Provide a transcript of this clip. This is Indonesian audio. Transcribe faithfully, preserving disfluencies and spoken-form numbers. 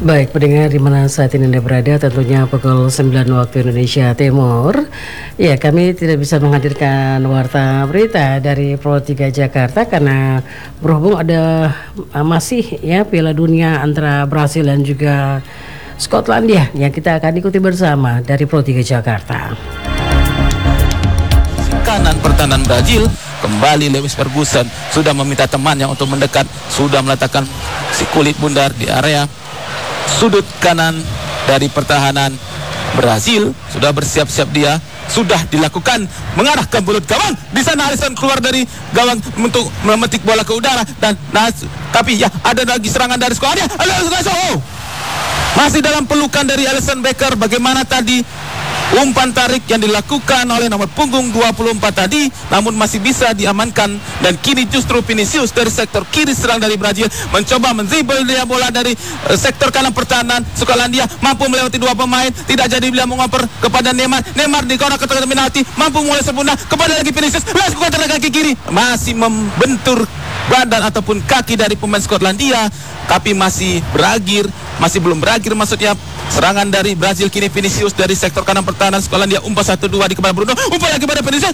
Baik, pendengar di mana saat ini Anda berada, tentunya pukul sembilan waktu Indonesia Timur. Ya, kami tidak bisa menghadirkan warta berita dari Pro tiga Jakarta karena berhubung ada uh, masih ya Piala Dunia antara Brasil dan juga Skotlandia yang kita akan ikuti bersama dari Pro tiga Jakarta. Kanan pertahanan Brazil kembali Lewis Ferguson sudah meminta temannya untuk mendekat, sudah meletakkan si kulit bundar di area sudut kanan dari pertahanan Brazil. Sudah bersiap-siap, dia sudah dilakukan mengarahkan mulut gawang. Di sana Alisson keluar dari gawang untuk memetik bola ke udara dan nah, tapi ya ada lagi serangan dari Skotlandia. Oh, masih dalam pelukan dari Alisson Becker. Bagaimana tadi umpan tarik yang dilakukan oleh nomor punggung dua puluh empat tadi, namun masih bisa diamankan. Dan kini justru Vinicius dari sektor kiri serang dari Brazil mencoba mendribble dia bola dari uh, sektor kanan pertahanan Skotlandia, mampu melewati dua pemain, tidak jadi dia mengoper kepada Neymar. Neymar di corner ke tengah penalti, mampu mulai serbunda kepada lagi Vinicius, lakukan tenaga kaki kiri, masih membentur badan ataupun kaki dari pemain Skotlandia, tapi masih berakhir, masih belum berakhir maksudnya serangan dari Brazil. Kini Vinicius dari sektor kanan pertahanan Skotlandia, umpan satu dua di kepala Bruno, umpan lagi pada Vinicius,